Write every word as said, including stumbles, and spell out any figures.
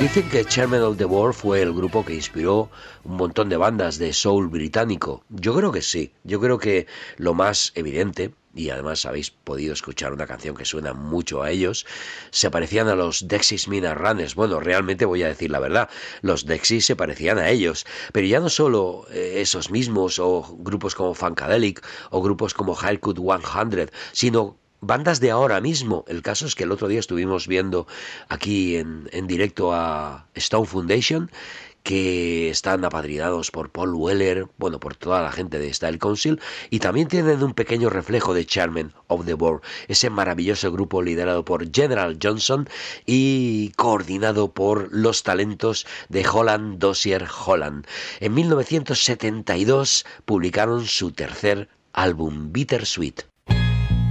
Dicen que Chairman of the Board fue el grupo que inspiró un montón de bandas de soul británico. Yo creo que sí, yo creo que lo más evidente, y además habéis podido escuchar una canción que suena mucho a ellos, se parecían a los Dexys Midnight Runners. Bueno, realmente voy a decir la verdad, los Dexys se parecían a ellos, pero ya no solo eh, esos mismos, o grupos como Funkadelic, o grupos como Highcut cien, sino bandas de ahora mismo. El caso es que el otro día estuvimos viendo aquí en, en directo a Stone Foundation, que están apadrinados por Paul Weller, bueno, por toda la gente de Style Council, y también tienen un pequeño reflejo de Chairman of the Board, ese maravilloso grupo liderado por General Johnson y coordinado por los talentos de Holland Dozier Holland. En mil novecientos setenta y dos publicaron su tercer álbum, Bittersweet.